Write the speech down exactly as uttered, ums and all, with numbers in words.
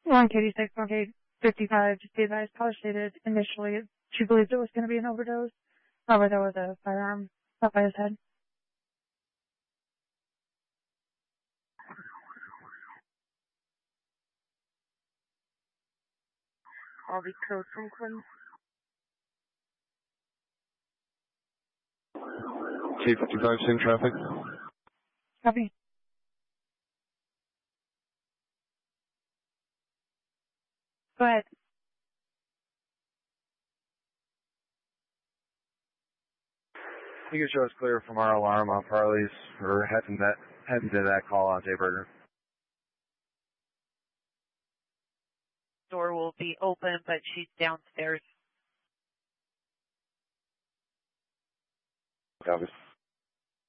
one Katie six, okay, fifty-five, just be advised, caller stated initially she believed it was going to be an overdose. However, there was a firearm up by his head. Harvey code from Quinn. T fifty-five, same traffic. Copy. Go ahead. You can show us clear from our alarm on Farley's or heading that heading to that call on Jayburger. Door will be open, but she's downstairs. Copy.